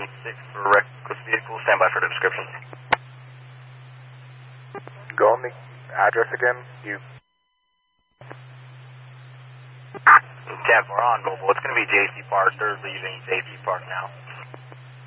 6 for reckless vehicle. Stand by for the description. Go on the address again. Kev, we're on mobile. It's going to be JC Park. They're leaving JC Park now.